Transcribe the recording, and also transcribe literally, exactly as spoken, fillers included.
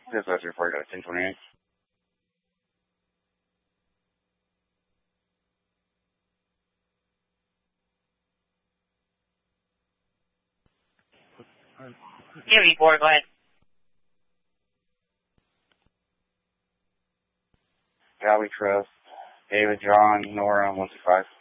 This is before you got a ten twenty-eight. Yeah, before, go ahead. Galley Trust, David, John, Nora, one two five.